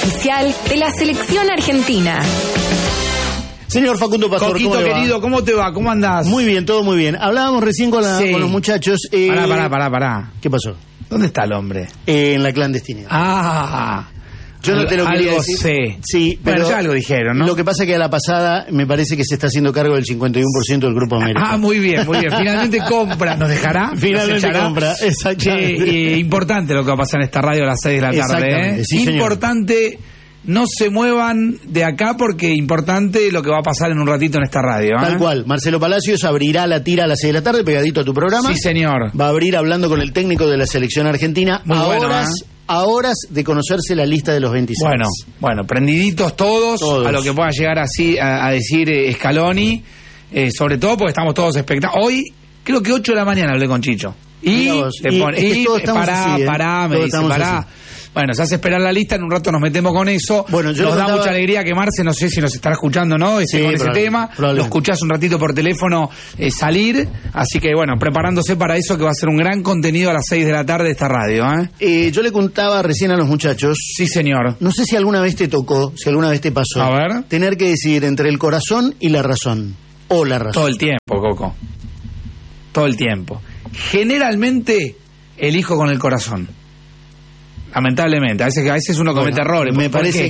oficial de la selección argentina. Señor Facundo Pastor, Coquito, ¿cómo le va? querido, ¿cómo te va? ¿Cómo andás? Muy bien, todo muy bien. Hablábamos recién con los muchachos. Pará. ¿Qué pasó? ¿Dónde está el hombre? En la clandestinidad. Yo no te lo quería algo decir. sé. Sí, pero bueno, ya algo dijeron, ¿no? Lo que pasa es que a la pasada me parece que se está haciendo cargo del 51% del Grupo América. Muy bien. Finalmente compra. ¿Nos dejará? Finalmente compra, exactamente. Importante lo que va a pasar en esta radio a las 6 de la tarde. Sí, importante, no se muevan de acá porque importante lo que va a pasar en un ratito en esta radio. Tal cual. Marcelo Palacios abrirá la tira a las 6 de la tarde, pegadito a tu programa. Sí, señor. Va a abrir hablando con el técnico de la selección argentina. Muy a horas de conocerse la lista de los 26. Bueno, prendiditos todos a lo que pueda llegar así a decir Scaloni, sobre todo porque estamos todos expectantes. Hoy, creo que 8 de la mañana hablé con Chicho. Pará. Bueno, se hace esperar la lista, en un rato nos metemos con eso. Bueno, nos da mucha alegría que Marce, no sé si nos estará escuchando o no, con ese tema. Lo escuchás un ratito por teléfono salir. Así que bueno, preparándose para eso, que va a ser un gran contenido a las 6 de la tarde de esta radio. Yo le contaba recién a los muchachos. Sí, señor. No sé si alguna vez te tocó, si alguna vez te pasó. A ver. Tener que decidir entre el corazón y la razón. O la razón. Todo el tiempo, Coco. Todo el tiempo. Generalmente elijo con el corazón. Lamentablemente, a veces uno comete errores. Me parece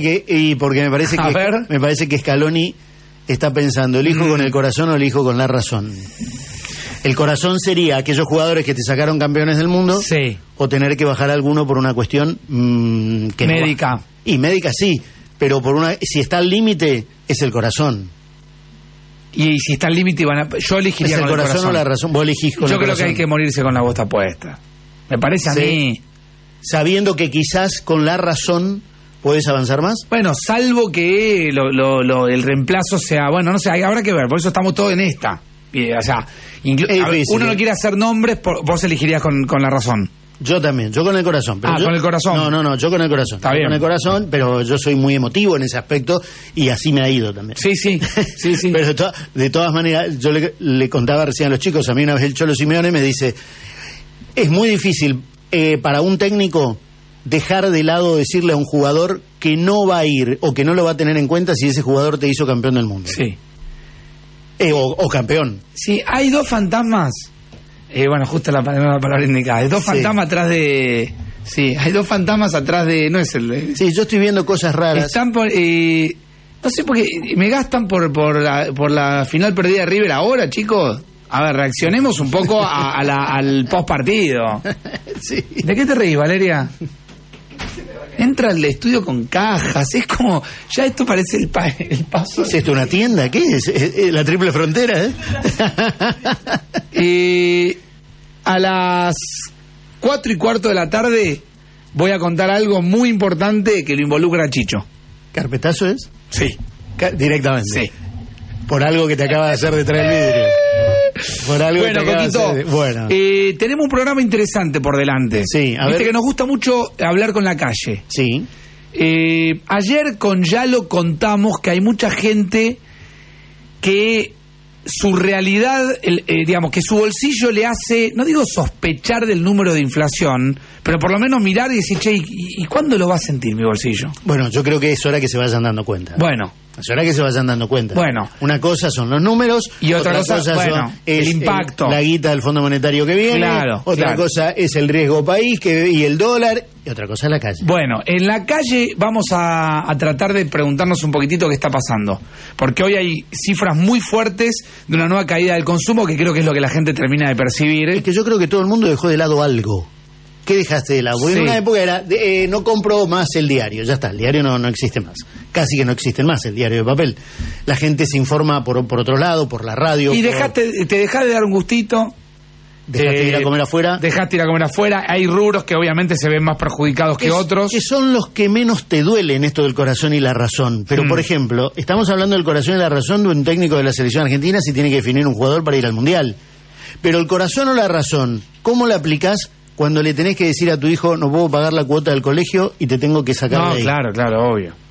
que Scaloni está pensando, ¿elijo con el corazón o elijo con la razón? El corazón sería aquellos jugadores que te sacaron campeones del mundo, sí, o tener que bajar alguno por una cuestión médica. Y médica sí, pero si está al límite es el corazón. Y si está al límite yo elegiría ¿Es con el corazón o la razón? Vos elegís con el corazón. Yo creo que hay que morirse con la bosta puesta. Me parece a mí. Sabiendo que quizás con la razón podés avanzar más. Bueno, salvo que el reemplazo sea, bueno, no sé, habrá que ver, por eso estamos todos en esta. O sea, uno no quiere hacer nombres, vos elegirías con la razón. Yo también, yo con el corazón. Pero con el corazón. No, yo con el corazón. Está bien. Con el corazón, pero yo soy muy emotivo en ese aspecto y así me ha ido también. Sí. Pero de todas maneras, yo le contaba recién a los chicos, a mí una vez el Cholo Simeone me dice, es muy difícil para un técnico dejar de lado decirle a un jugador que no va a ir o que no lo va a tener en cuenta si ese jugador te hizo campeón del mundo. Sí. O campeón. Sí, hay dos fantasmas. Bueno, justo la palabra indicada. Hay dos fantasmas atrás de... Sí, hay dos fantasmas atrás de... No es el... Sí, yo estoy viendo cosas raras. Están por... no sé, porque me gastan por la final perdida de River ahora, chicos. A ver, reaccionemos un poco al post partido. Sí. ¿De qué te reís, Valeria? Entra al estudio con cajas, es como, ya esto parece el paso. ¿Es esto una tienda? ¿Qué es? La Triple Frontera, A las 4:15 de la tarde voy a contar algo muy importante que lo involucra a Chicho. ¿Carpetazo es? Sí. Directamente. Sí. Por algo que te acaba de hacer detrás del vidrio. Por algo bueno, Coquito, tenemos un programa interesante por delante. Sí, Viste que nos gusta mucho hablar con la calle. Sí. Ayer con Yalo contamos que hay mucha gente que su realidad, digamos, que su bolsillo le hace, no digo sospechar del número de inflación, pero por lo menos mirar y decir, che, ¿y cuándo lo va a sentir mi bolsillo? Bueno, yo creo que es hora que se vayan dando cuenta. Bueno. Es hora que se vayan dando cuenta. Bueno. Una cosa son los números. Y otra cosa son el impacto. La guita del Fondo Monetario que viene. Claro. Otra cosa es el riesgo país y el dólar. Y otra cosa es la calle. Bueno, en la calle vamos a tratar de preguntarnos un poquitito qué está pasando. Porque hoy hay cifras muy fuertes de una nueva caída del consumo que creo que es lo que la gente termina de percibir. Es que yo creo que todo el mundo dejó de lado algo. ¿Qué dejaste de lado? Porque en una época era, no compro más el diario, ya está, el diario no existe más. Casi que no existe más el diario de papel. La gente se informa por otro lado, por la radio. Y te dejás de dar un gustito. ¿Dejaste de ir a comer afuera? Dejaste ir a comer afuera. Hay rubros que obviamente se ven más perjudicados que otros. Que son los que menos te duelen esto del corazón y la razón. Pero, por ejemplo, estamos hablando del corazón y la razón de un técnico de la selección argentina si tiene que definir un jugador para ir al Mundial. Pero el corazón o la razón, ¿cómo la aplicás cuando le tenés que decir a tu hijo, no puedo pagar la cuota del colegio y te tengo que sacar de ahí? Claro, obvio.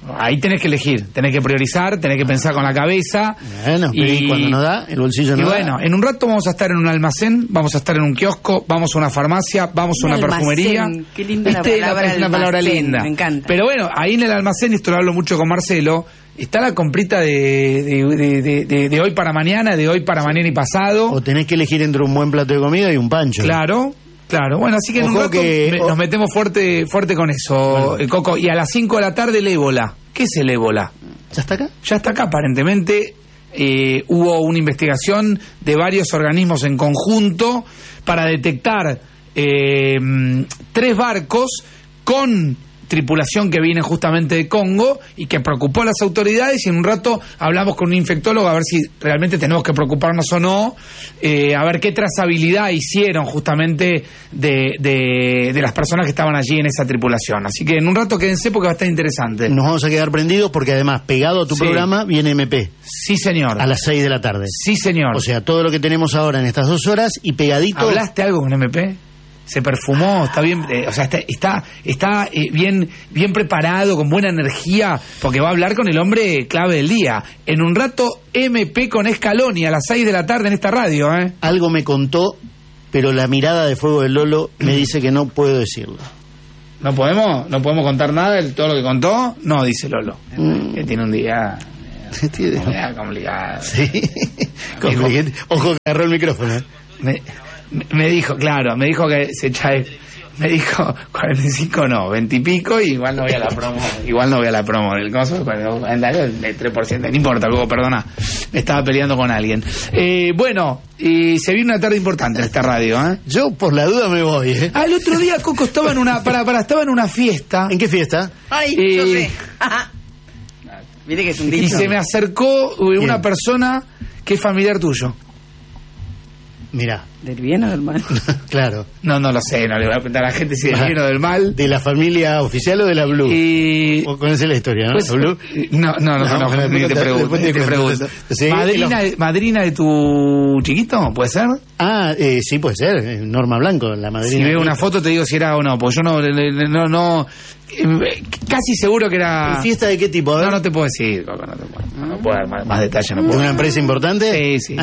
Ahí tenés que elegir, tenés que priorizar, tenés que pensar con la cabeza. Bueno, y cuando no da, el bolsillo no da. Y bueno, en un rato vamos a estar en un almacén, vamos a estar en un kiosco, vamos a una farmacia, vamos a una perfumería. Qué linda la palabra. Es una palabra linda. Me encanta. Pero bueno, ahí en el almacén, esto lo hablo mucho con Marcelo, está la comprita de hoy para mañana, de hoy para mañana y pasado. O tenés que elegir entre un buen plato de comida y un pancho. Claro. Bueno, así que en un rato nos metemos fuerte con eso, bueno. Coco. Y a las 5 de la tarde el ébola. ¿Qué es el ébola? ¿Ya está acá? Ya está acá, aparentemente. Hubo una investigación de varios organismos en conjunto para detectar 3 barcos con tripulación que viene justamente de Congo y que preocupó a las autoridades, y en un rato hablamos con un infectólogo a ver si realmente tenemos que preocuparnos o no, a ver qué trazabilidad hicieron justamente de las personas que estaban allí en esa tripulación. Así que en un rato quédense porque va a estar interesante. Nos vamos a quedar prendidos porque además pegado a tu programa viene MP. Sí, señor. A las 6 de la tarde. Sí, señor. O sea, todo lo que tenemos ahora en estas 2 horas y pegadito. ¿Hablaste algo con MP? Se perfumó, está bien, o sea, está bien preparado, con buena energía, porque va a hablar con el hombre clave del día. En un rato, MP con Scaloni a las 6 de la tarde en esta radio, ¿eh? Algo me contó, pero la mirada de fuego del Lolo me dice que no puedo decirlo. ¿No podemos contar nada de todo lo que contó? No, dice Lolo. Que tiene un día complicado. Sí, complicado. Ojo que agarró el micrófono. Me dijo que se echa, me dijo 45 no, 20 y pico, y igual no voy a la promo del coso, el 3%, no importa, luego perdona, me estaba peleando con alguien. Bueno, y se viene una tarde importante en esta radio, ¿eh? Yo por la duda me voy, ¿eh? El otro día Coco estaba en una, estaba en una fiesta. ¿En qué fiesta? Ay, yo sé. Mire que es un dicho. Y se me acercó una persona que es familiar tuyo. Mirá. ¿Del bien o del mal? Claro. No lo sé, no le voy a preguntar a la gente si del bien o del mal. ¿De la familia oficial o de la Blue? ¿O conoces la historia, no? Pues, ¿La Blue? No, ni te pregunto. ¿Sí? ¿Madrina de tu chiquito? ¿Puede ser? Sí, puede ser. Norma Blanco, la madrina. Si veo una foto te digo si era o no, porque yo no casi seguro que era... ¿Fiesta de qué tipo? No te puedo decir, Coco, no puedo dar más detalles. ¿De una empresa importante? Sí.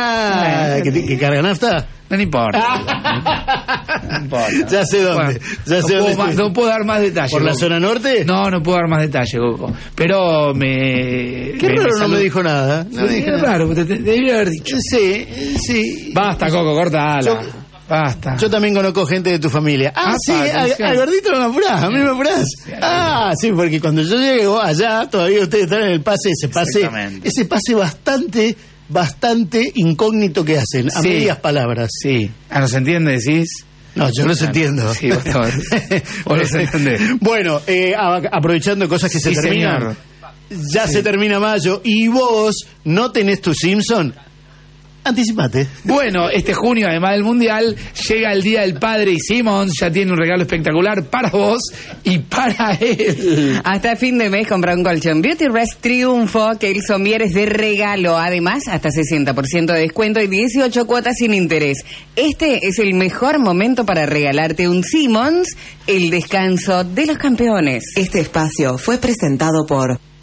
¿Que carga nafta? No importa. No importa. Ya sé dónde. No puedo dar más detalles. ¿Por la zona norte? No puedo dar más detalles, Coco. Pero Qué raro, no me dijo nada. No me dijo nada. Raro, te debería haber dicho. Sí. Basta, Coco, cortala. Basta. Yo también conozco gente de tu familia. Sí, al gordito no me apurás, a mí me apurás. Sí, porque cuando yo llego allá, todavía ustedes están en el pase, ese pase bastante incógnito que hacen, a medias palabras. Sí. ¿No se entiende, decís? No, yo no se entiendo. Sí, vos no se entiende. Bueno, aprovechando cosas que se terminan. Ya se termina mayo y vos no tenés tu Simpson. Anticipate. Bueno, este junio, además del Mundial, llega el Día del Padre y Simmons ya tiene un regalo espectacular para vos y para él. Hasta fin de mes compra un colchón Beauty Rest Triunfo, que el somier es de regalo. Además, hasta 60% de descuento y 18 cuotas sin interés. Este es el mejor momento para regalarte un Simmons, el descanso de los campeones. Este espacio fue presentado por